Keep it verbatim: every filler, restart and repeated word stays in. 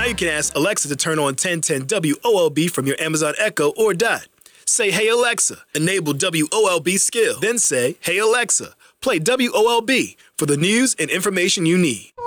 Now you can ask Alexa to turn on ten ten W O L B from your Amazon Echo or Dot. Say, hey Alexa, enable W O L B skill. Then say, hey Alexa, play W O L B for the news and information you need.